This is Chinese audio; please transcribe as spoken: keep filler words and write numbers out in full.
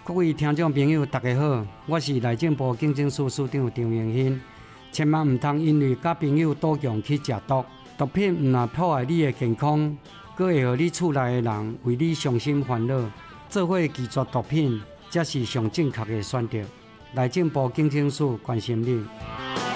各位听众朋友，大家好，我是内政部警政署署长张永兴。千万唔通因为甲朋友赌强去食毒，毒品唔但破坏你的健康，佫会互你厝内的人为你伤心烦恼。做伙拒绝毒品，才是上正确的选择。内政部警政署关心你。